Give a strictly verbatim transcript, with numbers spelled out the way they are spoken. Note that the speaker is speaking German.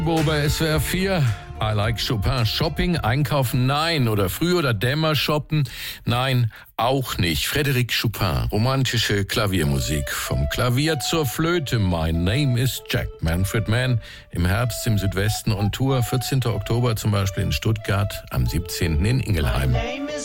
Bei S W R vier, I like Chopin. Shopping, einkaufen, nein. Oder früh oder dämmer shoppen, nein, auch nicht. Frédéric Chopin, romantische Klaviermusik. Vom Klavier zur Flöte, My Name is Jack. Manfred Mann im Herbst im Südwesten on Tour. vierzehnten Oktober zum Beispiel in Stuttgart, am siebzehnten in Ingelheim.